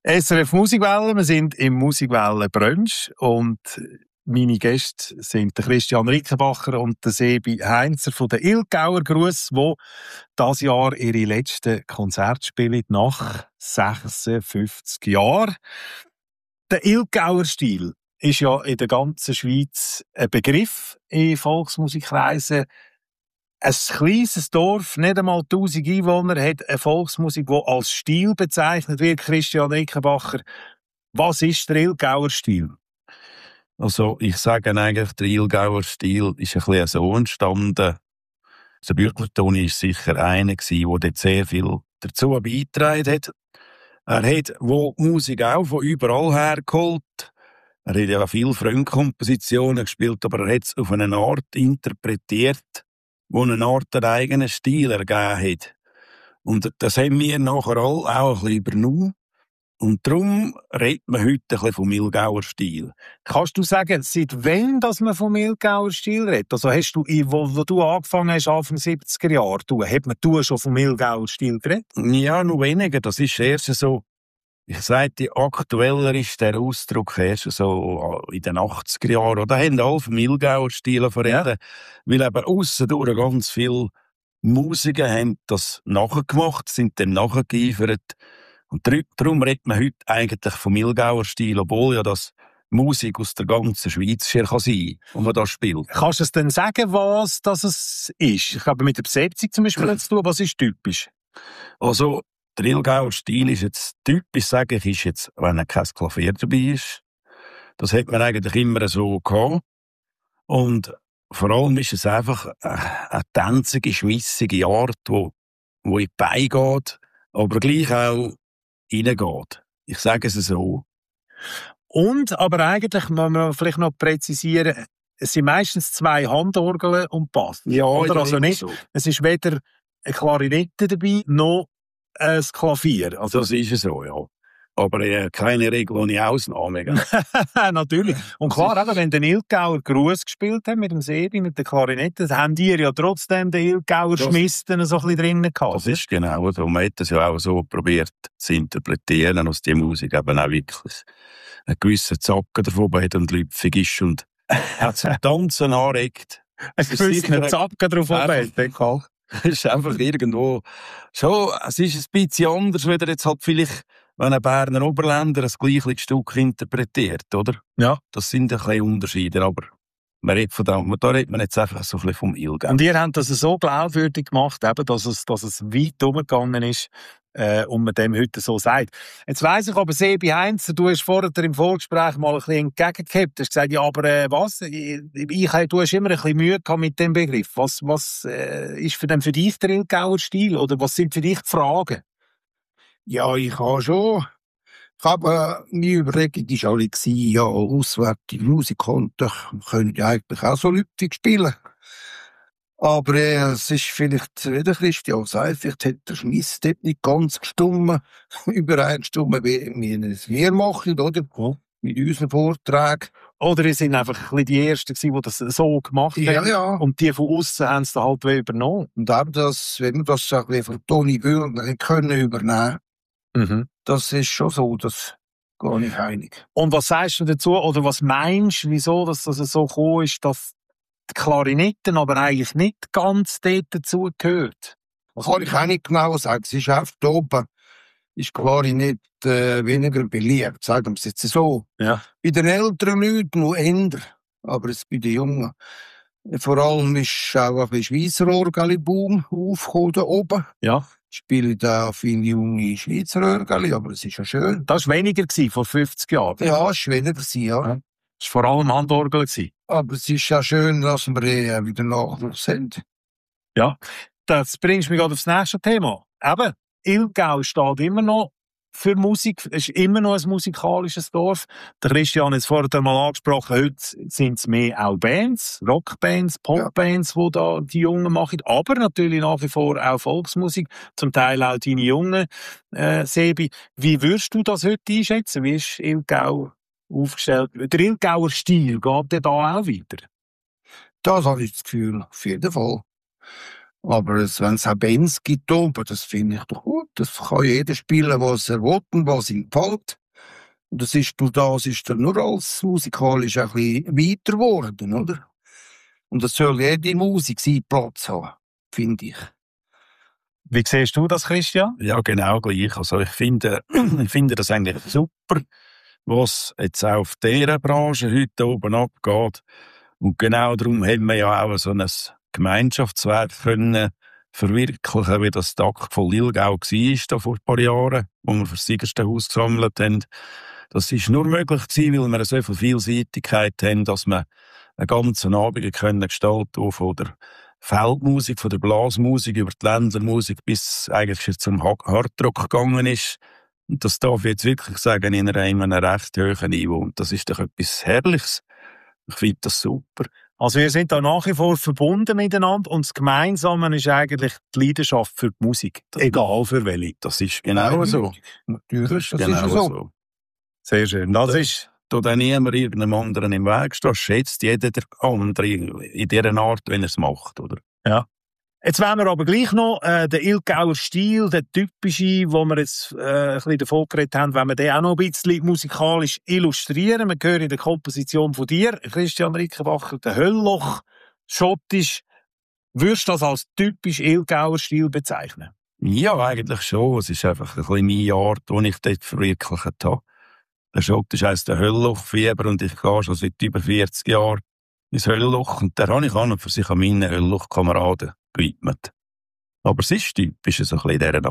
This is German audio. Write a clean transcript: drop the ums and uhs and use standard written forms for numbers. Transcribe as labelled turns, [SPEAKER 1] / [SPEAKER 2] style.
[SPEAKER 1] SRF Musikwelle, wir sind im Musikwellen-Brunch und meine Gäste sind der Christian Rickenbacher und der Sebi Heinzer von der Ilgauer Gruss, die dieses Jahr ihre letzten Konzerte spielen, nach 56 Jahren. Der Ilgauer Stil ist ja in der ganzen Schweiz ein Begriff in Volksmusikkreisen. Ein kleines Dorf, nicht einmal 1000 Einwohner, hat eine Volksmusik, die als Stil bezeichnet wird. Christian Rickenbacher, was ist der Ilgauer Stil?
[SPEAKER 2] Also, ich sage eigentlich, der Ilgauer Stil ist ein bisschen so entstanden. Der Bürgertoni war sicher einer, der dort sehr viel dazu beigetragen hat. Er hat wo die Musik auch von überall her geholt. Er hat ja viele Fremdkompositionen gespielt, aber er hat es auf eine Art interpretiert, wo eine Art einen eigenen Stil ergeben hat. Und das haben wir nachher alle auch ein bisschen übernommen. Und darum redet man heute ein bisschen vom Ilgauer Stil.
[SPEAKER 1] Kannst du sagen, seit wann dass man vom Ilgauer Stil redet? Also hast du, wo du angefangen hast, Anfang 70er Jahre, hat man schon vom Ilgauer Stil geredet?
[SPEAKER 2] Ja, noch weniger. Das ist erst so, ich sage, aktueller ist der Ausdruck erst so in den 80er Jahren. Da haben alle vom Ilgauer Stil verreden, weil eben aussendurch ganz viele Musiker haben das nachgemacht, sind dem nachgeeifert. Und darum redet man heute eigentlich vom Ilgauer Stil, obwohl ja das Musik aus der ganzen Schweiz sein kann, und man das spielt.
[SPEAKER 1] Kannst du es denn sagen, was das ist? Ich habe mit der Besetzung zum Beispiel zu tun. Was ist typisch?
[SPEAKER 2] Also, der Ilgauer Stil ist jetzt typisch, sage ich, ist jetzt, wenn kein Klavier dabei ist. Das hat man eigentlich immer so gehabt. Und vor allem ist es einfach eine tänzige, schmissige Art, wo in die Beine geht, aber gleich auch reingeht. Ich sage es so.
[SPEAKER 1] Und, aber eigentlich muss man vielleicht noch präzisieren, es sind meistens 2 Handorgeln und Bass.
[SPEAKER 2] Ja,
[SPEAKER 1] oder? Also nicht,
[SPEAKER 2] so.
[SPEAKER 1] Es ist weder eine Klarinette dabei, noch ein Klavier. Also,
[SPEAKER 2] das ist so, ja. Aber keine Regel ohne Ausnahme.
[SPEAKER 1] Natürlich. Und klar, eben, wenn der Ilgauer Gruss gespielt hat mit dem Sebi, mit der Klarinette, dann haben die ja trotzdem den Ilgauer Schmiss so ein bisschen drinnen gehabt.
[SPEAKER 2] Das ist genau so. Man hat das ja auch so probiert zu interpretieren, dass die Musik eben auch wirklich einen gewissen Zacken davon hat und lüpfig ist und hat zum Tanzen anregt.
[SPEAKER 1] Ein gewissen Zacken drauf hat.
[SPEAKER 2] Es ist einfach irgendwo schon, es ist ein bisschen anders, wenn jetzt halt vielleicht, wenn ein Berner Oberländer ein gleiches Stück interpretiert, oder?
[SPEAKER 1] Ja.
[SPEAKER 2] Das sind ein bisschen Unterschiede, aber man redet von dem, da redet man jetzt einfach so ein bisschen vom Ilgauer.
[SPEAKER 1] Und ihr habt das so glaubwürdig gemacht, eben, dass es weit umgegangen ist, und man dem heute so sagt. Jetzt weiss ich aber, Sebi Heinzer, du hast vorher im Vorgespräch mal ein bisschen entgegengehabt. Du hast gesagt, ja, aber was? Du hast immer ein bisschen Mühe gehabt mit dem Begriff. Was ist für dich der Ilgauer Stil? Oder was sind für dich die Fragen?
[SPEAKER 3] Ja, ich habe schon. Ich habe meine Überlegung war alle, ja, auswärtige Musikanten können ja eigentlich auch so lüpfig spielen. Aber es ist vielleicht, wie der Christian sagt, vielleicht hat der Schmiss dort nicht ganz gestimmt, übereingestimmt, wie wir machen, oder? Ja. Mit unseren Vorträgen.
[SPEAKER 1] Oder ihr sind einfach ein bisschen die Ersten gewesen, die das so gemacht haben.
[SPEAKER 3] Ja.
[SPEAKER 1] Und die von außen haben es dann halt übernommen.
[SPEAKER 3] Und eben wenn wir das ein bisschen von Toni Bürger können übernehmen, das ist schon so, das gar nicht einig.
[SPEAKER 1] Und was sagst du dazu, oder was meinst du, wieso dass das so gekommen ist, dass die Klarinetten aber eigentlich nicht ganz dort dazu gehört?
[SPEAKER 3] Kann ich auch nicht genau sagen. Es ist einfach da oben, ist Klarinette weniger beliebt, sagen wir es jetzt so.
[SPEAKER 1] Ja.
[SPEAKER 3] Bei den älteren Leuten noch eher, aber es bei den Jungen. Vor allem ist auch ein Schweizer Orgelboom aufgekommen da oben.
[SPEAKER 1] Ja.
[SPEAKER 3] Spielen da viele junge Schweizer Orgel, aber es ist ja schön.
[SPEAKER 1] Das war weniger vor 50 Jahren.
[SPEAKER 3] Ja, es war weniger, ja.
[SPEAKER 1] Das war vor allem Handorgel.
[SPEAKER 3] Aber es ist ja schön, dass wir wieder Nachwuchs haben.
[SPEAKER 1] Ja, das bringst mich gerade aufs nächste Thema. Eben, Ilgau steht immer noch für Musik. Es ist immer noch ein musikalisches Dorf. Der Christian hat es vorher mal angesprochen. Heute sind es mehr auch Bands, Rockbands, Popbands, die da die Jungen machen. Aber natürlich nach wie vor auch Volksmusik. Zum Teil auch deine Jungen, Sebi. Wie würdest du das heute einschätzen? Wie ist Ilgau aufgestellt? Der Ilgauer Stil, geht der da auch weiter?
[SPEAKER 3] Das habe ich das Gefühl, auf jeden Fall. Aber wenn es auch Bands gibt, das finde ich doch gut. Das kann jeder spielen, was er will und was ihm gefällt. Und durch das ist er nur als musikalisch ein bisschen weiter geworden, oder? Und das soll jede Musik seinen Platz haben, finde ich.
[SPEAKER 1] Wie siehst du das, Christian?
[SPEAKER 2] Ja, genau gleich. Also ich finde das eigentlich super, was jetzt auch auf dieser Branche heute oben abgeht. Und genau darum haben wir ja auch so ein Gemeinschaftswerk können verwirklichen, wie das Tag von Lilgau war, da vor ein paar Jahren, wo wir für das Siegerstenhaus gesammelt haben. Das ist nur möglich gewesen, weil wir so viel Vielseitigkeit haben, dass wir einen ganzen Abend können gestalten von der Feldmusik, von der Blasmusik über die Ländlermusik bis eigentlich zum Hardrock gegangen ist. Und das darf ich jetzt wirklich sagen, in einem recht hohen Niveau. Und das ist doch etwas Herrliches. Ich finde das super.
[SPEAKER 1] Also wir sind da nach wie vor verbunden miteinander und das Gemeinsame ist eigentlich die Leidenschaft für die Musik. Egal für welche.
[SPEAKER 2] Das ist genau so.
[SPEAKER 3] Natürlich, das
[SPEAKER 2] Genau
[SPEAKER 3] ist so.
[SPEAKER 1] Sehr schön. Das ist...
[SPEAKER 2] Da dann niemand irgendeinem anderen im Weg steht, schätzt jeder der andere in dieser Art, wenn er es macht, oder?
[SPEAKER 1] Ja. Jetzt wollen wir aber gleich noch den Ilgauer Stil, den typischen, wo wir jetzt ein bisschen davon geredet haben, wenn wir den auch noch ein bisschen musikalisch illustrieren. Wir hören in der Komposition von dir, Christian Rickenbacher, den Höllloch, schottisch. Würdest du das als typisch Ilgauer Stil bezeichnen?
[SPEAKER 2] Ja, eigentlich schon. Es ist einfach ein bisschen meine Art, die ich dort verwirklicht habe. Der Schottisch heisst der Hölllochfieber und ich gehe schon seit über 40 Jahren ins Höllloch und der habe ich an und für sich an meine Hölllochkameraden gewidmet. Aber es ist typisch so ein bisschen in dieser